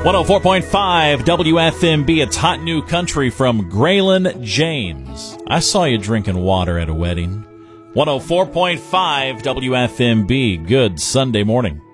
104.5 WFMB. It's Hot New Country from Graylin James. I saw you drinking water at a wedding. 104.5 WFMB. Good Sunday morning.